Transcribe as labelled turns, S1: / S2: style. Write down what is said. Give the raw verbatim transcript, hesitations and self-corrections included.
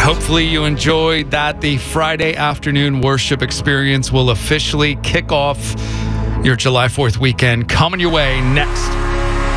S1: Hopefully you enjoyed that. The Friday afternoon worship experience will officially kick off your July fourth weekend. Coming your way next.